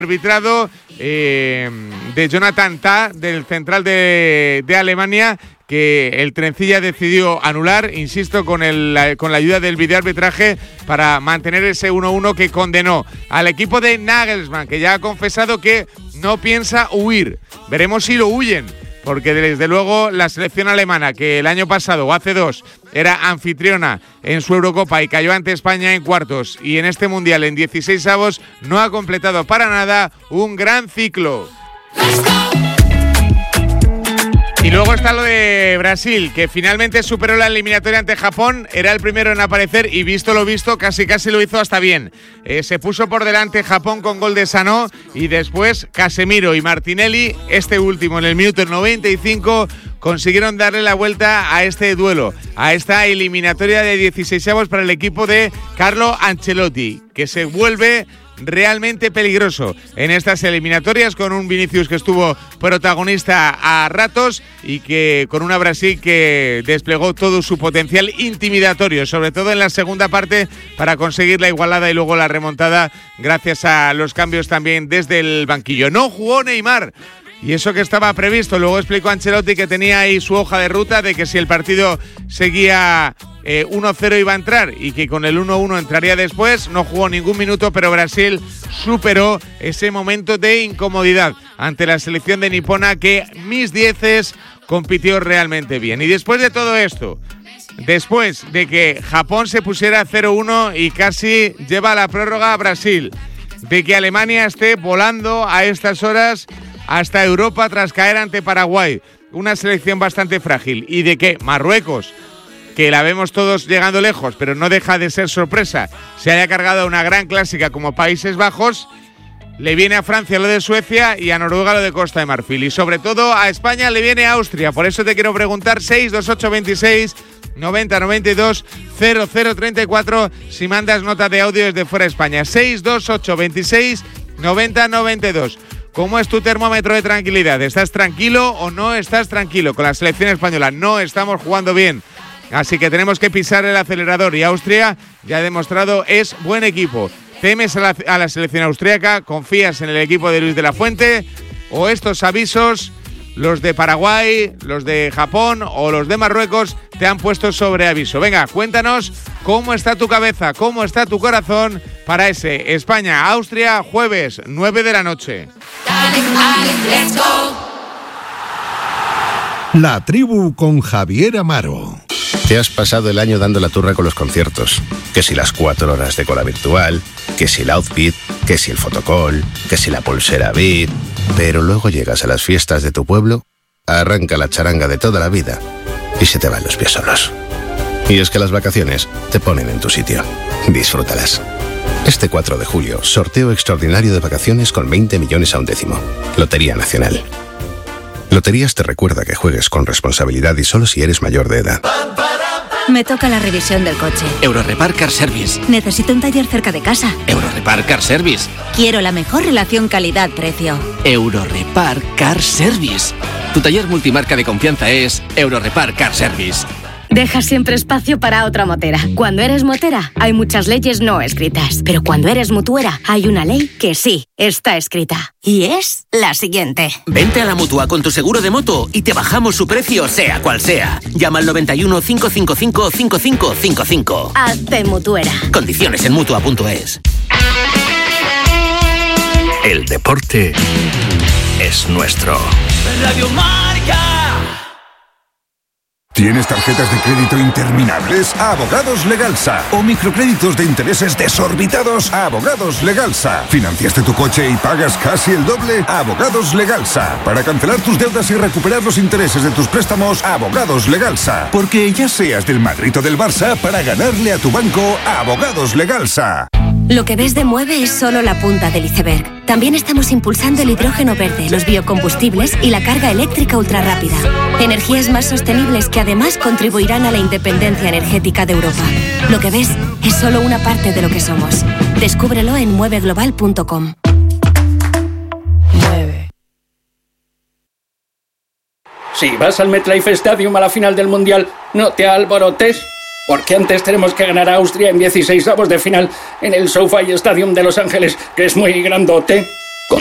arbitrado de Jonathan Tah, del central de Alemania, que el Trencilla decidió anular, insisto, con la ayuda del videoarbitraje para mantener ese 1-1 que condenó al equipo de Nagelsmann, que ya ha confesado que no piensa huir. Veremos si lo huyen, porque desde luego la selección alemana, que el año pasado o hace 2 era anfitriona en su Eurocopa y cayó ante España en cuartos, y en este Mundial en 16avos, no ha completado para nada un gran ciclo. Y luego está lo de Brasil, que finalmente superó la eliminatoria ante Japón, era el primero en aparecer y visto lo visto, casi lo hizo hasta bien. Se puso por delante Japón con gol de Sanó y después Casemiro y Martinelli, este último en el minuto 95, consiguieron darle la vuelta a este duelo, a esta eliminatoria de 16avos para el equipo de Carlo Ancelotti, que se vuelve realmente peligroso en estas eliminatorias, con un Vinicius que estuvo protagonista a ratos y que con una Brasil que desplegó todo su potencial intimidatorio, sobre todo en la segunda parte, para conseguir la igualada y luego la remontada gracias a los cambios también desde el banquillo. No jugó Neymar, y eso que estaba previsto. Luego explicó Ancelotti que tenía ahí su hoja de ruta, de que si el partido seguía 1-0 iba a entrar y que con el 1-1 entraría después. No jugó ningún minuto, pero Brasil superó ese momento de incomodidad ante la selección de nipona, que mis dieces compitió realmente bien. Y después de todo esto, después de que Japón se pusiera 0-1 y casi lleva a la prórroga a Brasil, de que Alemania esté volando a estas horas hasta Europa tras caer ante Paraguay, una selección bastante frágil, y de que Marruecos, que la vemos todos llegando lejos, pero no deja de ser sorpresa, se haya cargado una gran clásica como Países Bajos, le viene a Francia lo de Suecia y a Noruega lo de Costa de Marfil. Y sobre todo a España le viene Austria. Por eso te quiero preguntar, 62826 9092 0034, si mandas nota de audio desde fuera de España. 62826 9092. ¿Cómo es tu termómetro de tranquilidad? ¿Estás tranquilo o no estás tranquilo con la selección española? No estamos jugando bien, así que tenemos que pisar el acelerador, y Austria ya ha demostrado es buen equipo. ¿Temes a la selección austríaca? ¿Confías en el equipo de Luis de la Fuente? ¿O estos avisos, los de Paraguay, los de Japón o los de Marruecos, te han puesto sobre aviso? Venga, cuéntanos cómo está tu cabeza, cómo está tu corazón para ese España-Austria, jueves 9 de la noche. La tribu con Javier Amaro. Te has pasado el año dando la turra con los conciertos. Que si las 4 horas de cola virtual, que si el outfit, que si el fotocall, que si la pulsera Beat. Pero luego llegas a las fiestas de tu pueblo, arranca la charanga de toda la vida y se te van los pies solos. Y es que las vacaciones te ponen en tu sitio. Disfrútalas. Este 4 de julio, sorteo extraordinario de vacaciones con 20 millones a un décimo. Lotería Nacional. Loterías te recuerda que juegues con responsabilidad y solo si eres mayor de edad. Me toca la revisión del coche. Eurorepar Car Service. Necesito un taller cerca de casa. Eurorepar Car Service. Quiero la mejor relación calidad-precio. Eurorepar Car Service. Tu taller multimarca de confianza es Eurorepar Car Service. Deja siempre espacio para otra motera. Cuando eres motera, hay muchas leyes no escritas. Pero cuando eres mutuera, hay una ley que sí está escrita. Y es la siguiente. Vente a la Mutua con tu seguro de moto y te bajamos su precio, sea cual sea. Llama al 91 555 5555. Hazte mutuera. Condiciones en Mutua.es. El deporte es nuestro. Radio Marca. ¿Tienes tarjetas de crédito interminables? Abogados Legalsa. ¿O microcréditos de intereses desorbitados? Abogados Legalsa. ¿Financiaste tu coche y pagas casi el doble? Abogados Legalsa. Para cancelar tus deudas y recuperar los intereses de tus préstamos, Abogados Legalsa. Porque ya seas del Madrid o del Barça, para ganarle a tu banco, Abogados Legalsa. Lo que ves de Mueve es solo la punta del iceberg. También estamos impulsando el hidrógeno verde, los biocombustibles y la carga eléctrica ultrarrápida. Energías más sostenibles que además contribuirán a la independencia energética de Europa. Lo que ves es solo una parte de lo que somos. Descúbrelo en mueveglobal.com. Si vas al MetLife Stadium a la final del Mundial, no te alborotes. Porque antes tenemos que ganar a Austria en 16avos de final en el SoFi Stadium de Los Ángeles, que es muy grandote.